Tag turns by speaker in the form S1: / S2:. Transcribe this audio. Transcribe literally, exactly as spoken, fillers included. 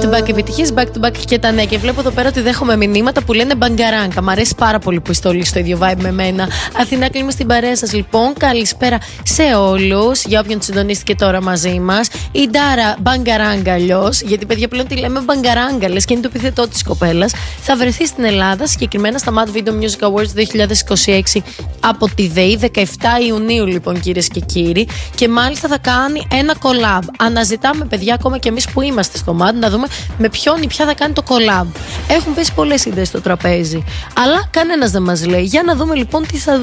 S1: to back επιτυχίες, back to back και τα νέα. Και βλέπω εδώ πέρα ότι δέχομαι μηνύματα που λένε μπαγκαράγκα. Μ' αρέσει πάρα πολύ που είστε όλοι στο ίδιο vibe με μένα. Αθηνά, κλείνουμε στην παρέα σας λοιπόν. Καλησπέρα σε όλους. Για όποιον συντονίστηκε τώρα μαζί μας. Η Ντάρα, μπαγκαράγκα αλλιώς. Γιατί παιδιά πλέον τη λέμε μπαγκαράγκα, λες και είναι το επιθετό της κοπέλας. Θα βρεθεί στην Ελλάδα, συγκεκριμένα στα Mad Video Music Awards δύο χιλιάδες είκοσι έξι από τη ΔΕΗ, δεκαεφτά Ιουνίου λοιπόν, κυρίες και κύριοι. Και μάλιστα θα κάνει ένα collab. Αναζητάμε, παιδιά, ακόμα και εμείς που είμαστε στο Mad, να δούμε με ποιον ή ποια θα κάνει το collab. Έχουν πέσει πολλές ιδέες στο τραπέζι, αλλά κανένας δεν μας λέει. Για να δούμε λοιπόν τι θα